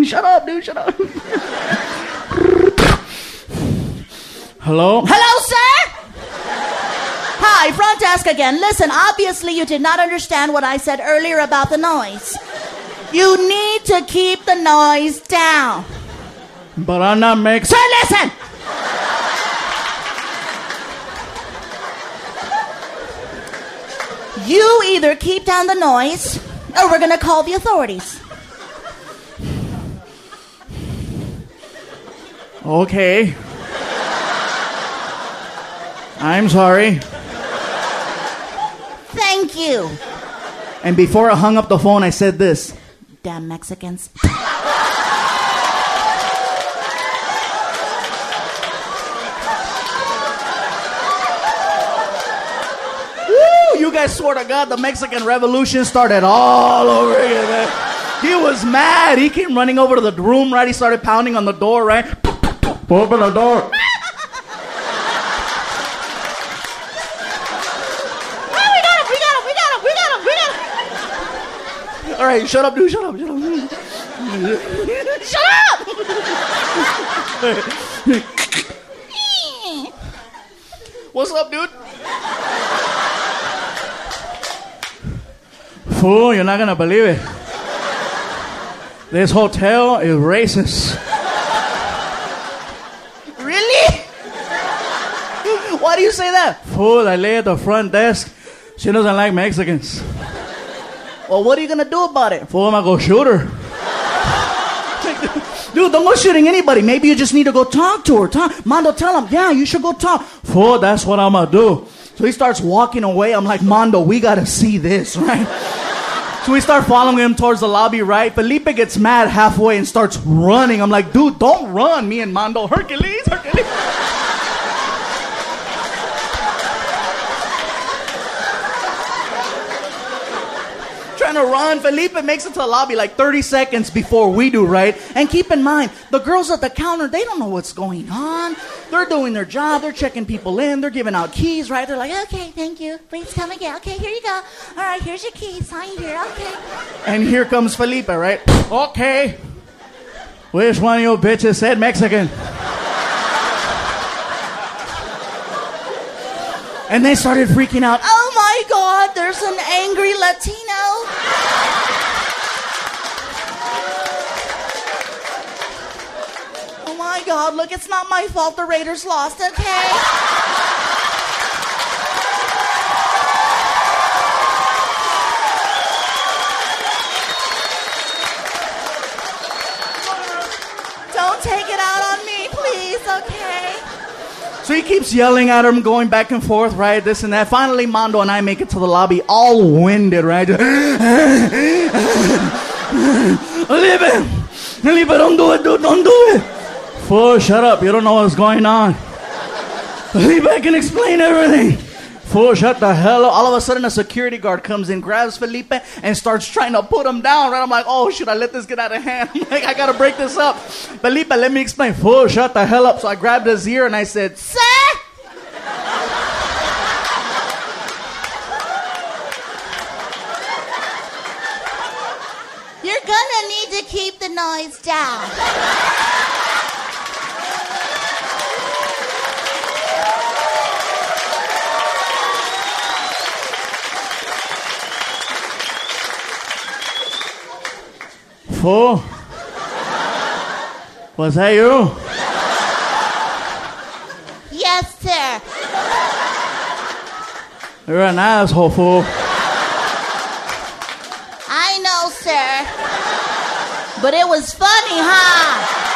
Shut up, dude. Shut up. Hello? Hello, sir? Hi, front desk again. Listen, obviously you did not understand what I said earlier about the noise. You need to keep the noise down. But I'm not making... Sir, listen! You either keep down the noise, or we're gonna call the authorities. Okay. I'm sorry. Thank you. And before I hung up the phone, I said this. Damn Mexicans. Woo! You guys swear to God, the Mexican Revolution started all over again, man. He was mad. He came running over to the room, right? He started pounding on the door, right? Open the door. All right, shut up, dude. Shut up. Shut up! What's up, dude? Fool, you're not gonna believe it. This hotel is racist. Really? Why do you say that? Fool, I lay at the front desk. She doesn't like Mexicans. Well, what are you gonna do about it? Fool, I'm gonna go shoot her. Dude, don't go shooting anybody. Maybe you just need to go talk to her. Mondo, tell him, yeah, you should go talk. Fool, that's what I'm gonna do. So he starts walking away. I'm like, Mondo, we gotta see this, right? So we start following him towards the lobby, right? Felipe gets mad halfway and starts running. I'm like, dude, don't run. Me and Mondo, Hercules. Trying to run. Felipe makes it to the lobby like 30 seconds before we do, right? And keep in mind, the girls at the counter, they don't know what's going on. They're doing their job. They're checking people in. They're giving out keys, right? They're like, okay, thank you. Please come again. Okay, here you go. All right, here's your keys. Sign here. Okay. And here comes Felipe, right? Okay. Which one of you bitches said Mexican? And they started freaking out. Oh my God, there's an angry Latino. Oh my God, look, it's not my fault the Raiders lost, okay? Don't take it out on me, please, okay? So he keeps yelling at him, going back and forth, right? This and that. Finally, Mondo and I make it to the lobby, all winded, right? Felipe, don't do it, dude, don't do it. Fool, shut up. You don't know what's going on. Felipe, I can explain everything. Fool, shut the hell up. All of a sudden, a security guard comes in, grabs Felipe, and starts trying to put him down, right? I'm like, oh, should I let this get out of hand? I'm like, I gotta break this up. Felipe, let me explain. Fool, shut the hell up. So I grabbed his ear and I said, Sir? You're gonna need to keep the noise down. Fool? Was that you? Yes, sir. You're an asshole, fool. I know, sir. But it was funny, huh?